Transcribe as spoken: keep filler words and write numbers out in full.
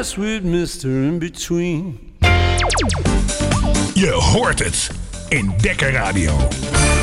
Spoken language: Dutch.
grass with mister in between. Je hoort het in Dekker Radio.